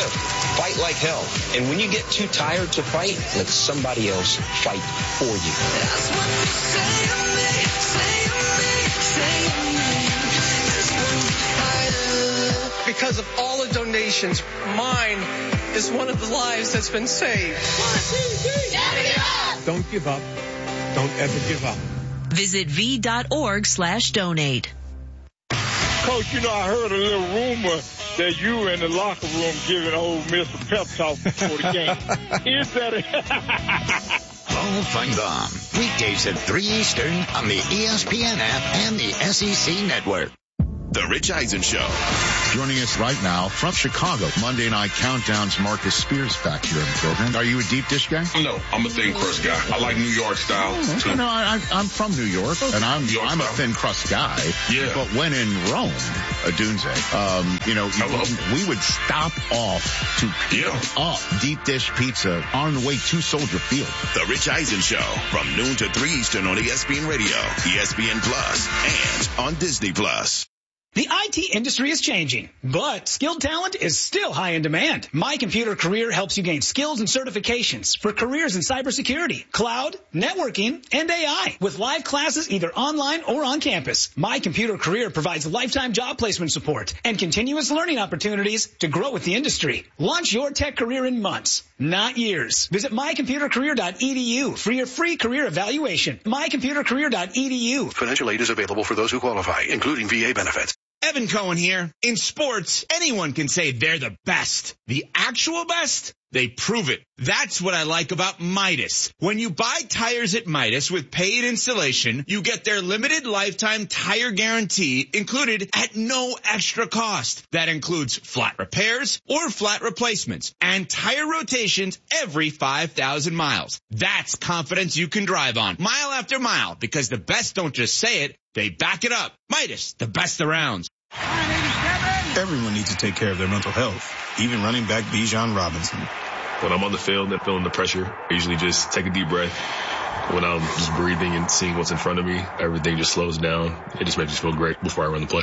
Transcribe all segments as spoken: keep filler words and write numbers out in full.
live. Fight like hell. And when you get too tired to fight, let somebody else fight for you. That's what you say to me, say to me, say to me. That's one fighter. Because of all the donations, mine is one of the lives that's been saved. One, two, three, never give up. Don't give up. Don't ever give up. Visit v.org slash donate. Coach, you know, I heard a little rumor that you were in the locker room giving Ole Miss a pep talk before the game. Is that a... Paul Feinbaum, weekdays at three Eastern on the E S P N app and the S E C Network. The Rich Eisen Show. Joining us right now from Chicago, Monday Night Countdown's Marcus Spears back here in the program. Are you a deep dish guy? No, I'm a thin crust guy. I like New York style. Oh, okay. No, I, I'm from New York, and I'm I'm style. a thin crust guy. Yeah. But when in Rome, a Dunze, um, you know, Hello. we would stop off to pick Yeah. up deep dish pizza on the way to Soldier Field. The Rich Eisen Show from noon to three Eastern on E S P N Radio, E S P N Plus, and on Disney Plus. The I T industry is changing, but skilled talent is still high in demand. My Computer Career helps you gain skills and certifications for careers in cybersecurity, cloud, networking, and A I with live classes either online or on campus. My Computer Career provides lifetime job placement support and continuous learning opportunities to grow with the industry. Launch your tech career in months, not years. Visit my computer career dot e d u for your free career evaluation. my computer career dot e d u. Financial aid is available for those who qualify, including V A benefits. Evan Cohen here. In sports, anyone can say they're the best. The actual best? They prove it. That's what I like about Midas. When you buy tires at Midas with paid installation, you get their limited lifetime tire guarantee included at no extra cost. That includes flat repairs or flat replacements and tire rotations every five thousand miles. That's confidence you can drive on mile after mile because the best don't just say it, they back it up. Midas, the best around. Everyone needs to take care of their mental health, even running back Bijan Robinson. When I'm on the field and feeling the pressure, I usually just take a deep breath. When I'm just breathing and seeing what's in front of me, everything just slows down. It just makes me feel great before I run the play.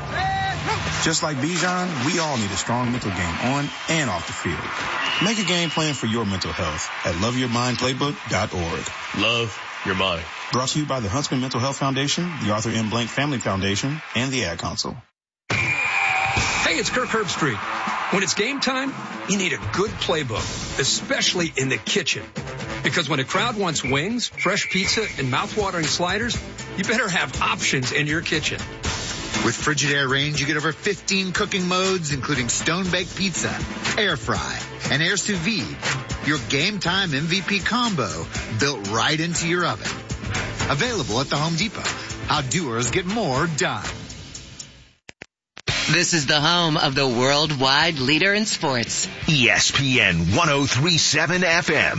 Just like Bijan, we all need a strong mental game on and off the field. Make a game plan for your mental health at love your mind playbook dot org. Love your mind. Brought to you by the Huntsman Mental Health Foundation, the Arthur M. Blank Family Foundation, and the Ad Council. Hey, it's Kirk Herbstreit. When it's game time, you need a good playbook, especially in the kitchen. Because when a crowd wants wings, fresh pizza, and mouth-watering sliders, you better have options in your kitchen. With Frigidaire Range, you get over fifteen cooking modes, including stone-baked pizza, air fry, and air sous vide. Your game time M V P combo built right into your oven. Available at the Home Depot. How doers get more done. This is the home of the worldwide leader in sports. E S P N one oh three point seven F M.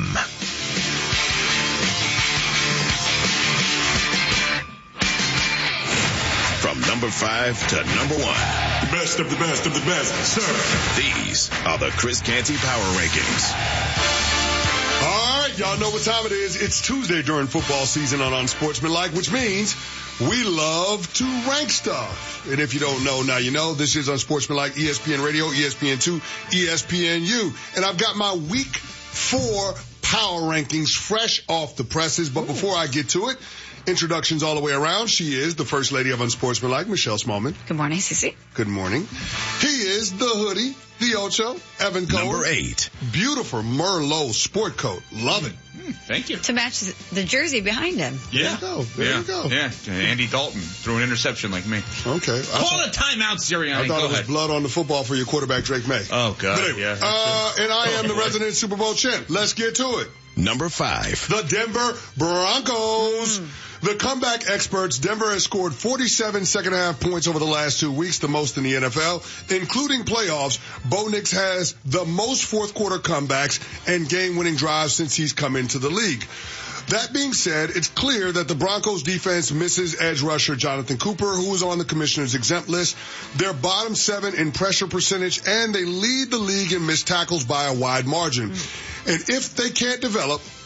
From number five to number one. The best of the best of the best, sir. These are the Chris Canty Power Rankings. All right, y'all know what time it is. It's Tuesday during football season on Unsportsmanlike, which means we love to rank stuff. And if you don't know, now you know. This is Unsportsmanlike, E S P N Radio, E S P N two, E S P N U. And I've got my week four power rankings fresh off the presses. But before I get to it, introductions all the way around. She is the first lady of Unsportsmanlike, Michelle Smallman. Good morning, Sissy. Good morning. He is the hoodie, the Ocho, Evan Cohen. Number eight. Beautiful Merlot sport coat. Love it. Mm, thank you. To match the jersey behind him. Yeah. There you go. There yeah. you go. Yeah. Andy Dalton threw an interception like me. Okay. Call a timeout, Sirianni. I thought Go it was ahead. blood on the football for your quarterback, Drake May. Oh, God. But anyway, yeah. uh, and I am the resident Super Bowl champ. Let's get to it. Number five. The Denver Broncos. Mm. The comeback experts, Denver has scored forty-seven second-half points over the last two weeks, the most in the N F L, including playoffs. Bo Nix has the most fourth-quarter comebacks and game-winning drives since he's come into the league. That being said, it's clear that the Broncos defense misses edge rusher Jonathan Cooper, who is on the commissioner's exempt list. They're bottom seven in pressure percentage, and they lead the league in missed tackles by a wide margin. Mm. And if they can't develop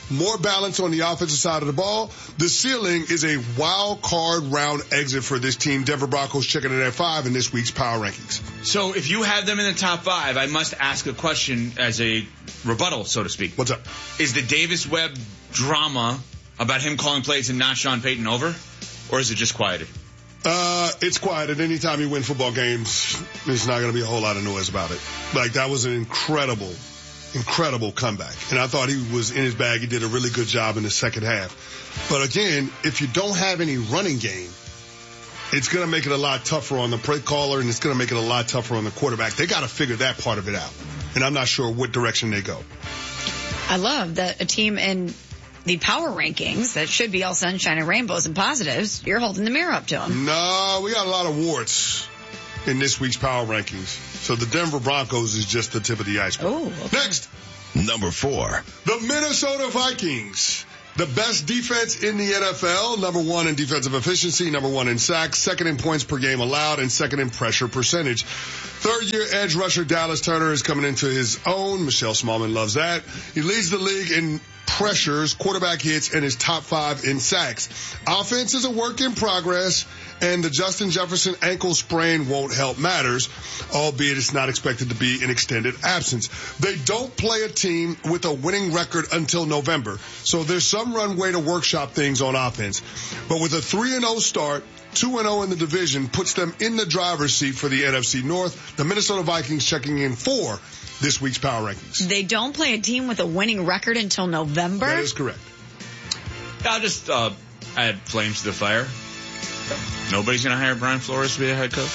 more balance on the offensive side of the ball. The ceiling is a wild card round exit for this team. Denver Broncos checking in at five in this week's power rankings. So if you have them in the top five, I must ask a question as a rebuttal, so to speak. What's up? Is the Davis Webb drama about him calling plays and not Sean Payton over? Or is it just quieted? Uh, it's quieted. Anytime you win football games, there's not going to be a whole lot of noise about it. Like, that was an incredible, incredible comeback. And I thought he was in his bag. He did a really good job in the second half. But again, if you don't have any running game, it's going to make it a lot tougher on the play caller, and it's going to make it a lot tougher on the quarterback. They got to figure that part of it out. And I'm not sure what direction they go. I love that a team in the power rankings that should be all sunshine and rainbows and positives, you're holding the mirror up to them. No, we got a lot of warts in this week's power rankings. So the Denver Broncos is just the tip of the iceberg. Oh, okay. Next. Number four. The Minnesota Vikings. The best defense in the N F L, number one in defensive efficiency, number one in sacks, second in points per game allowed, and second in pressure percentage. Third-year edge rusher Dallas Turner is coming into his own. Michelle Smallman loves that. He leads the league in pressures, quarterback hits, and is top five in sacks. Offense is a work in progress, and the Justin Jefferson ankle sprain won't help matters, albeit it's not expected to be an extended absence. They don't play a team with a winning record until November, so there's some runway to workshop things on offense. But with a three and oh start, two and oh in the division puts them in the driver's seat for the N F C North. The Minnesota Vikings checking in for this week's power rankings. They don't play a team with a winning record until November? That is correct. I'll just uh, add flames to the fire. Nobody's going to hire Brian Flores to be the head coach.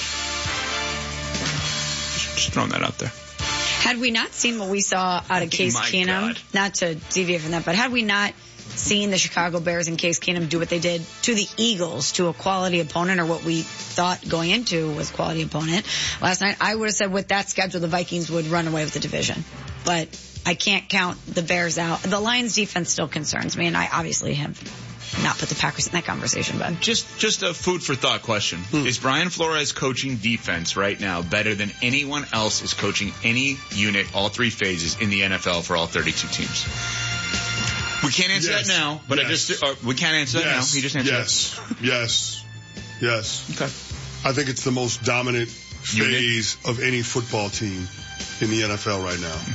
Just, just throwing that out there. Had we not seen what we saw out of Case My Keenum, God. not to deviate from that, but had we not seen the Chicago Bears and Case Keenum do what they did to the Eagles, to a quality opponent, or what we thought going into was quality opponent last night, I would have said with that schedule, the Vikings would run away with the division. But I can't count the Bears out. The Lions defense still concerns me, and I obviously have not put the Packers in that conversation. But Just just a food for thought question. Hmm. Is Brian Flores coaching defense right now better than anyone else is coaching any unit, all three phases in the N F L for all thirty-two teams? We can't answer yes. that now, but yes. I just uh, we can't answer yes. that now. He just answered yes. that. Yes. Yes. Okay. I think it's the most dominant phase unit of any football team in the N F L right now.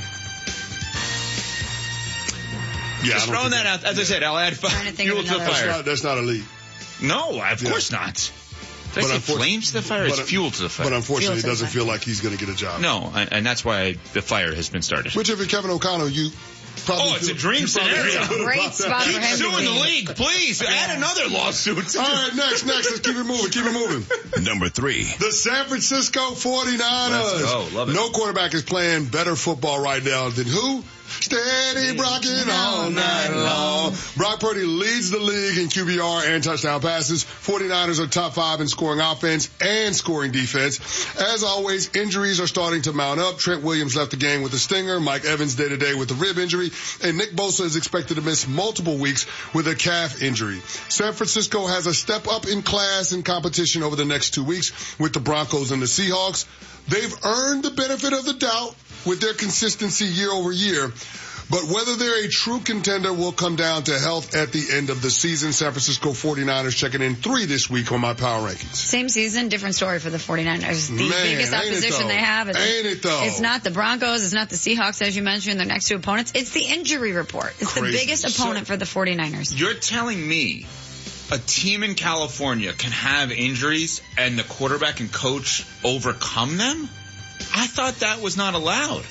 Yeah, just throwing that out. As yeah. I said, I'll add f- fuel to the fire. That's not, that's not elite. No, of yeah. course not. Did I say flames to the fire? It's fuel to the fire. But unfortunately, it doesn't feel like he's going to get a job. No, and, and that's why the fire has been started. Which, if you're Kevin O'Connell, you probably Oh, it's feel, a dream scenario. Great spot for Keep him suing to the league, please. Yeah. Add another lawsuit. All right, next, next. Let's keep it moving. Keep it moving. Number three. The San Francisco forty-niners. Oh, love it. No quarterback is playing better football right now than who? Steady rocking all night long. Brock Purdy leads the league in Q B R and touchdown passes. forty-niners are top five in scoring offense and scoring defense. As always, injuries are starting to mount up. Trent Williams left the game with a stinger. Mike Evans day-to-day with a rib injury. And Nick Bosa is expected to miss multiple weeks with a calf injury. San Francisco has a step up in class and competition over the next two weeks with the Broncos and the Seahawks. They've earned the benefit of the doubt with their consistency year over year. But whether they're a true contender will come down to health at the end of the season. San Francisco forty-niners checking in three this week on my power rankings. Same season, different story for the forty-niners. The Man, biggest opposition they have. Is ain't it though? It's not the Broncos. It's not the Seahawks, as you mentioned, their next two opponents. It's the injury report. It's Crazy. the biggest opponent So, for the forty-niners. You're telling me a team in California can have injuries and the quarterback and coach overcome them? I thought that was not allowed.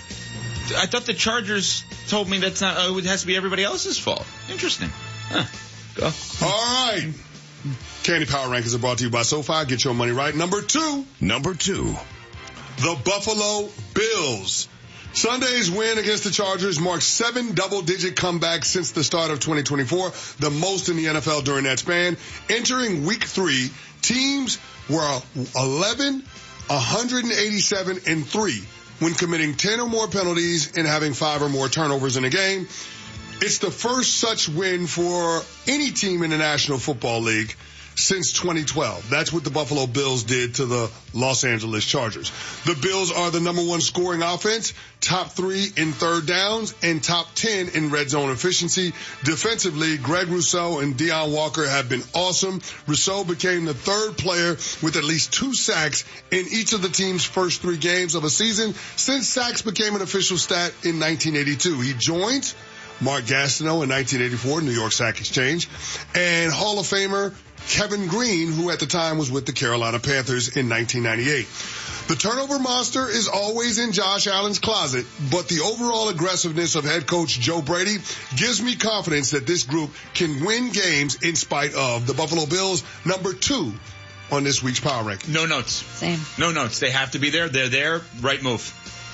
I thought the Chargers told me that's not, uh, it has to be everybody else's fault. Interesting. Huh. Go. All right. Candy Power Rankings are brought to you by SoFi. Get your money right. Number two. Number two. The Buffalo Bills. Sunday's win against the Chargers marks seven double-digit comebacks since the start of twenty twenty-four, the most in the N F L during that span. Entering week three, teams were eleven, one eighty-seven, and three when committing ten or more penalties and having five or more turnovers in a game. It's the first such win for any team in the National Football League since twenty twelve. That's what the Buffalo Bills did to the Los Angeles Chargers. The Bills are the number one scoring offense, top three in third downs, and top ten in red zone efficiency. Defensively, Greg Rousseau and Deion Walker have been awesome. Rousseau became the third player with at least two sacks in each of the team's first three games of a season since sacks became an official stat in nineteen eighty-two. He joined Mark Gastineau in nineteen eighty-four, New York Sack Exchange, and Hall of Famer Kevin Green, who at the time was with the Carolina Panthers in nineteen ninety-eight. The turnover monster is always in Josh Allen's closet, but the overall aggressiveness of head coach Joe Brady gives me confidence that this group can win games in spite of the Buffalo Bills, number two on this week's power ranking. No notes. Same. No notes. They have to be there. They're there. Right move.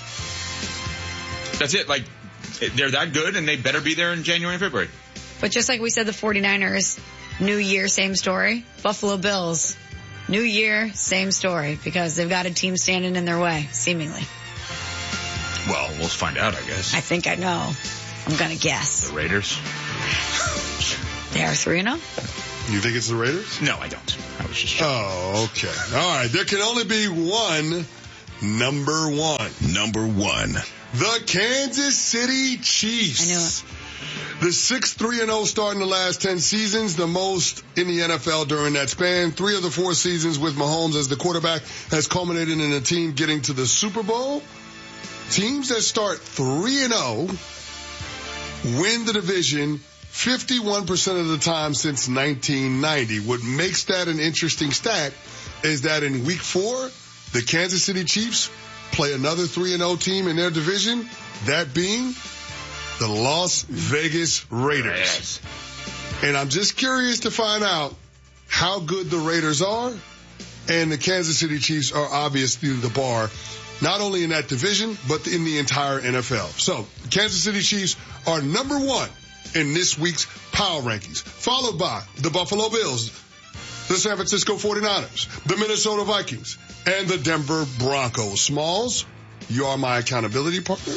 That's it. Like, they're that good, and they better be there in January and February. But just like we said, the 49ers, new year, same story. Buffalo Bills, new year, same story, because they've got a team standing in their way, seemingly. Well, we'll find out, I guess. I think I know. I'm going to guess. The Raiders? They are three and oh? You think it's the Raiders? No, I don't. I was just joking. Oh, okay. All right. There can only be one number one. Number one. The Kansas City Chiefs. I knew it. The six three and oh start in the last ten seasons, the most in the N F L during that span. Three of the four seasons with Mahomes as the quarterback has culminated in a team getting to the Super Bowl. Teams that start three and oh win the division fifty-one percent of the time since nineteen ninety. What makes that an interesting stat is that in week four, the Kansas City Chiefs play another three and oh team in their division, that being the Las Vegas Raiders. Yes. And I'm just curious to find out how good the Raiders are, and the Kansas City Chiefs are obviously the bar, not only in that division, but in the entire N F L. So, the Kansas City Chiefs are number one in this week's power rankings, followed by the Buffalo Bills, the San Francisco forty-niners, the Minnesota Vikings, and the Denver Broncos. Smalls, you are my accountability partner.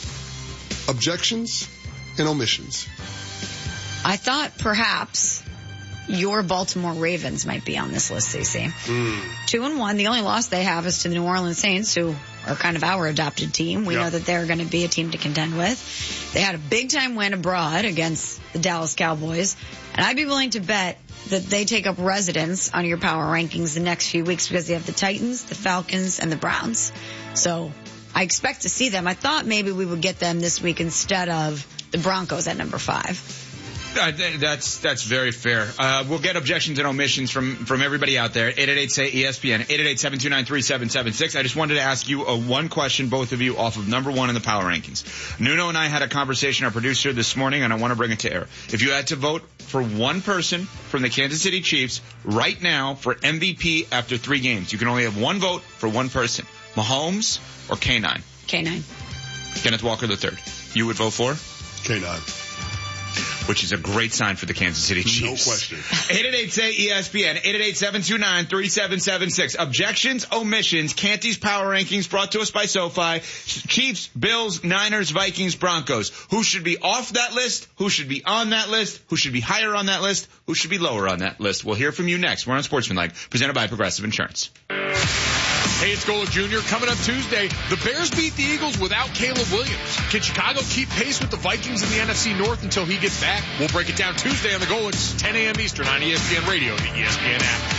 Objections and omissions. I thought perhaps your Baltimore Ravens might be on this list, Cece. Mm. Two and one. The only loss they have is to the New Orleans Saints, who are kind of our adopted team. We Yep. know that they're going to be a team to contend with. They had a big time win abroad against the Dallas Cowboys. And I'd be willing to bet that they take up residence on your power rankings the next few weeks because they have the Titans, the Falcons, and the Browns. So I expect to see them. I thought maybe we would get them this week instead of the Broncos at number five. Uh, that's that's very fair. Uh, we'll get objections and omissions from, from everybody out there. eight eight eight, say E S P N, eight eight eight, seven two nine, three seven seven six. I just wanted to ask you a one question, both of you, off of number one in the power rankings. Nuno and I had a conversation, our producer, this morning, and I want to bring it to air. If you had to vote for one person from the Kansas City Chiefs right now for M V P after three games, you can only have one vote for one person. Mahomes or K nine? K nine. Kenneth Walker the third. You would vote for? K nine. Which is a great sign for the Kansas City Chiefs. No question. eight eight eight, say E S P N, eight eight eight, seven two nine, three seven seven six. Objections, omissions, Canty's Power Rankings brought to us by SoFi. Chiefs, Bills, Niners, Vikings, Broncos. Who should be off that list? Who should be on that list? Who should be higher on that list? Who should be lower on that list? We'll hear from you next. We're on Sportsmanlike, presented by Progressive Insurance. Hey, it's Golic Junior Coming up Tuesday, the Bears beat the Eagles without Caleb Williams. Can Chicago keep pace with the Vikings in the N F C North until he gets back? We'll break it down Tuesday on the Golics, ten a.m. Eastern on E S P N Radio, the E S P N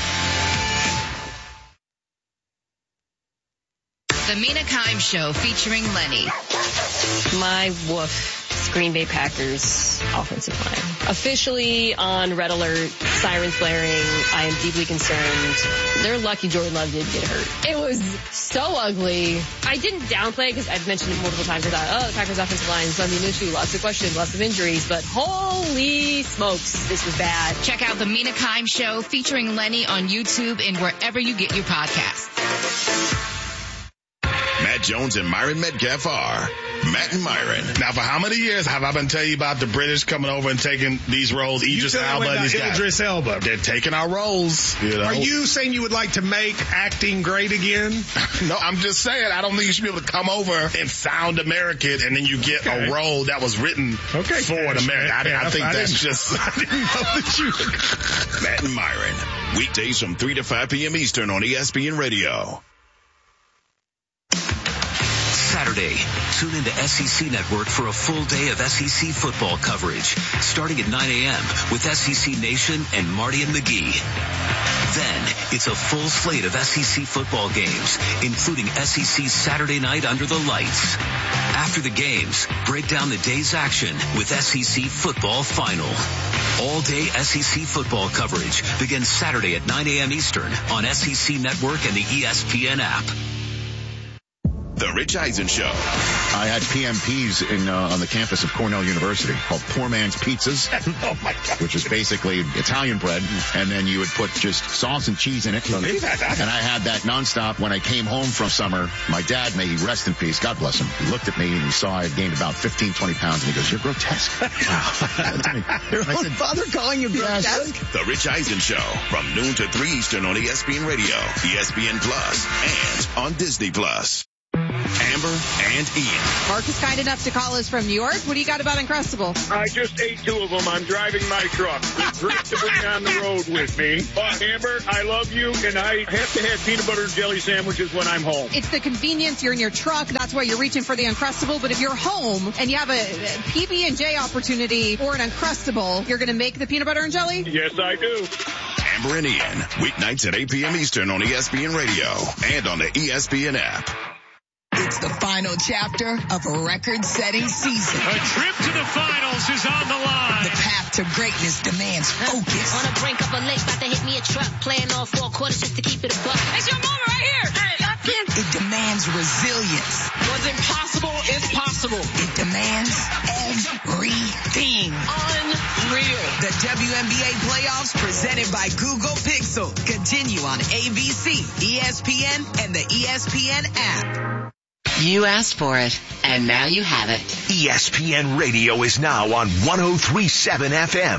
app. The Mina Kimes Show featuring Lenny. My woof. Green Bay Packers offensive line. Officially on red alert, sirens blaring. I am deeply concerned. They're lucky Jordan Love didn't get hurt. It was so ugly. I didn't downplay it because I've mentioned it multiple times. I thought, oh, the Packers offensive line is on the issue. Lots of questions, lots of injuries. But holy smokes, this was bad. Check out the Mina Kimes Show featuring Lenny on YouTube and wherever you get your podcasts. Matt Jones and Myron Metcalf are Matt and Myron. Now, for how many years have I been telling you about the British coming over and taking these roles? Idris Elba and these guys. Idris Elba. They're taking our roles. You know? Are you saying you would like to make acting great again? No, I'm just saying I don't think you should be able to come over and sound American and then you get okay. a role that was written okay, for an American. I, I think I that's just... I didn't know that you... Matt and Myron. Weekdays from three to five p.m. Eastern on E S P N Radio. Saturday, tune into S E C Network for a full day of S E C football coverage, starting at nine a.m. with S E C Nation and Marty and McGee. Then, it's a full slate of S E C football games, including S E C Saturday Night Under the Lights. After the games, break down the day's action with S E C Football Final. All-day S E C football coverage begins Saturday at nine a.m. Eastern on S E C Network and the E S P N app. The Rich Eisen Show. I had P M Ps in uh, on the campus of Cornell University called Poor Man's Pizzas, oh my God. which is basically Italian bread, and then you would put just sauce and cheese in it. And I had that nonstop when I came home from summer. My dad, may he rest in peace, God bless him, he looked at me and he saw I had gained about fifteen, twenty pounds, and he goes, "You're grotesque." Your own father calling you grotesque? The Rich Eisen Show from noon to three Eastern on E S P N Radio, E S P N Plus, and on Disney Plus. Amber and Ian. Mark is kind enough to call us from New York. What do you got about Uncrustable? I just ate two of them. I'm driving my truck. It's great to bring on the road with me. But Amber, I love you, and I have to have peanut butter and jelly sandwiches when I'm home. It's the convenience. You're in your truck. That's why you're reaching for the Uncrustable. But if you're home and you have a P B and J opportunity or an Uncrustable, you're going to make the peanut butter and jelly? Yes, I do. Amber and Ian, weeknights at eight p.m. Eastern on E S P N Radio and on the E S P N app. It's the final chapter of a record-setting season. A trip to the finals is on the line. The path to greatness demands focus. On the brink of a lake, about to hit me a truck. Playing all four quarters just to keep it a buck. It's your moment right here. Hey, up in. It demands resilience. What's impossible is possible. It demands everything. Unreal. The W N B A playoffs presented by Google Pixel continue on A B C, E S P N, and the E S P N app. You asked for it, and now you have it. E S P N Radio is now on one oh three point seven F M.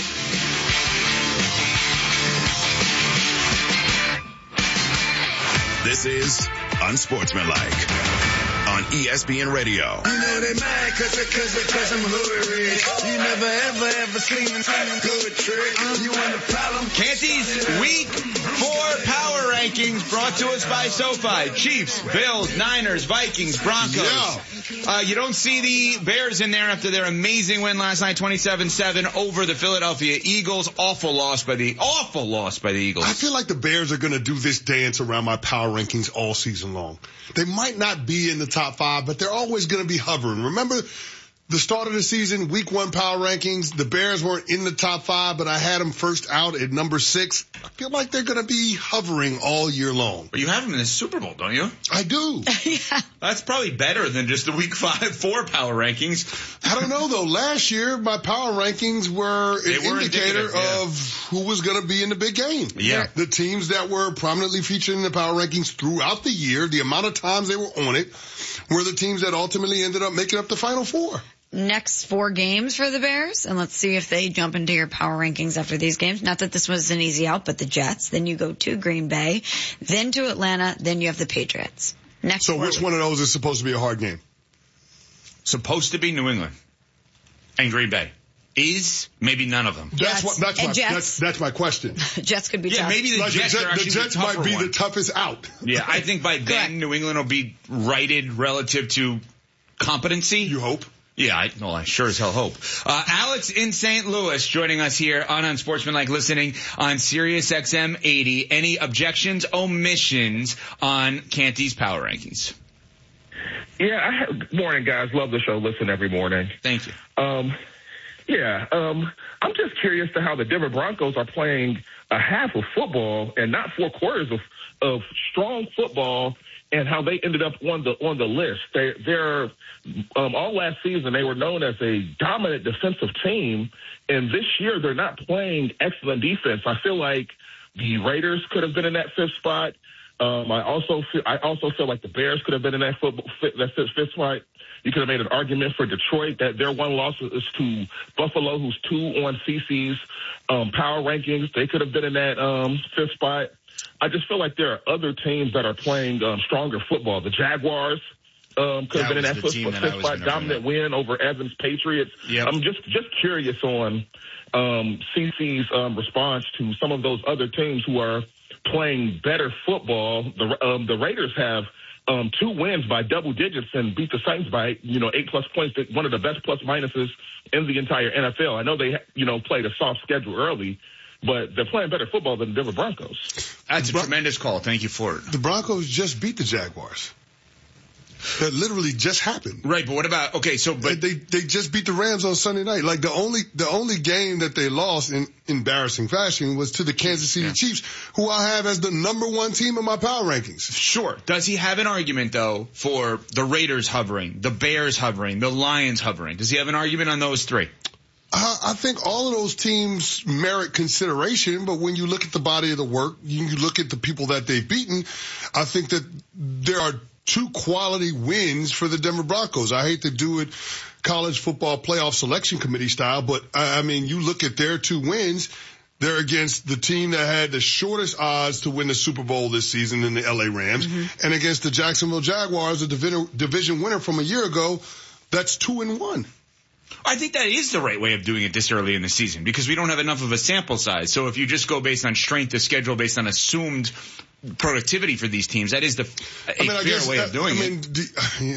This is Unsportsmanlike on E S P N Radio. You know they mad cause, cause, cause I'm hood rich. You never ever ever seen a good trick. You want a problem? Canty's Week four Power Rankings brought to us by SoFi. Chiefs, Bills, Niners, Vikings, Broncos. Yeah. Uh, you don't see the Bears in there after their amazing win last night, twenty-seven seven over the Philadelphia Eagles. Awful loss by the, awful loss by the Eagles. I feel like the Bears are going to do this dance around my power rankings all season long. They might not be in the top five, but they're always going to be hovering. Remember the start of the season, week one power rankings, the Bears weren't in the top five, but I had them first out at number six. I feel like they're going to be hovering all year long. But you have them in the Super Bowl, don't you? I do. Yeah. That's probably better than just the week five, four power rankings. I don't know though. Last year, my power rankings were an were indicator yeah. of who was going to be in the big game. Yeah. The teams that were prominently featured in the power rankings throughout the year, the amount of times they were on it, were the teams that ultimately ended up making up the Final Four. Next four games for the Bears, and let's see if they jump into your power rankings after these games. Not that this was an easy out, but the Jets. Then you go to Green Bay, then to Atlanta, then you have the Patriots. Next. So which one of those is supposed to be a hard game? Supposed to be New England and Green Bay. Is maybe none of them. That's what. That's my. That's, that's my question. Jets could be. Yeah, tough. maybe the like Jets. The, Jet, are the Jets the might be one. the toughest out. Yeah, I think by then New England will be righted relative to competency. You hope. Yeah, I, well, I sure as hell hope. Uh, Alex in Saint Louis joining us here on Unsportsmanlike, listening on Sirius X M eighty. Any objections, omissions on Canty's power rankings? Yeah, I have, morning guys. Love the show. Listen every morning. Thank you. Um, yeah, um, I'm just curious to how the Denver Broncos are playing a half of football and not four quarters of, of strong football, and how they ended up on the on the list. They, they're um, all last season they were known as a dominant defensive team, and this year they're not playing excellent defense. I feel like the Raiders could have been in that fifth spot. Um, I also feel, I also feel like the Bears could have been in that football, that fist fight. You could have made an argument for Detroit that their one loss is to Buffalo, who's two on C C's um, power rankings. They could have been in that um, fist fight. I just feel like there are other teams that are playing um, stronger football. The Jaguars um, could have been in that fist, fist fight, dominant win over Evans Patriots. Yep. I'm just just curious on um, C C's um, response to some of those other teams who are playing better football. The um, the Raiders have um, two wins by double digits and beat the Saints by, you know, eight plus points. One of the best plus minuses in the entire N F L. I know they, you know, played a soft schedule early, but they're playing better football than the Denver Broncos. That's a Bron- tremendous call. Thank you for it. The Broncos just beat the Jaguars. That literally just happened. Right, but what about, okay, so, but. They, they just beat the Rams on Sunday night. Like the only, the only game that they lost in embarrassing fashion was to the Kansas City yeah. Chiefs, who I have as the number one team in my power rankings. Sure. Does he have an argument though for the Raiders hovering, the Bears hovering, the Lions hovering? Does he have an argument on those three? Uh, I think all of those teams merit consideration, but when you look at the body of the work, you look at the people that they've beaten, I think that there are two quality wins for the Denver Broncos. I hate to do it college football playoff selection committee style, but I mean, you look at their two wins, they're against the team that had the shortest odds to win the Super Bowl this season in the L A Rams, mm-hmm. and against the Jacksonville Jaguars, a division winner from a year ago. That's two and one. I think that is the right way of doing it this early in the season because we don't have enough of a sample size. So if you just go based on strength of schedule, based on assumed productivity for these teams, that is the a I mean, fair way that, of doing I mean, it. Do,